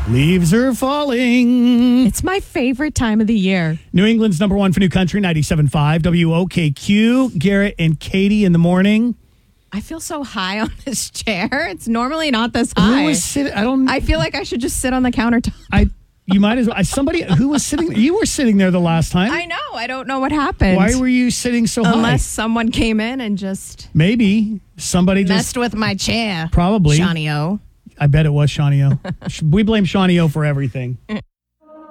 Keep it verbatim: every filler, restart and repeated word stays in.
Leaves are falling. It's my favorite time of the year. New England's number one for New Country, ninety-seven point five W O K Q. Garrett and Katie in the morning. I feel so high on this chair. It's normally not this high. Who was sitting? I don't. I feel like I should just sit on the countertop. I. You might as well. I, somebody who was sitting. You were sitting there the last time. I know. I don't know what happened. Why were you sitting so high? Unless someone came in and just maybe somebody just messed with my chair. Probably Shawnee O. I bet it was Shawnee O. We blame Shawnee O for everything.